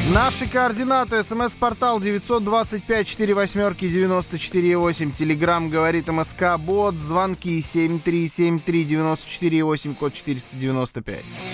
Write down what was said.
Наши координаты. СМС-портал 925-48-94-8. Телеграм говорит МСК Бот. Звонки 7373-94-8, код 495.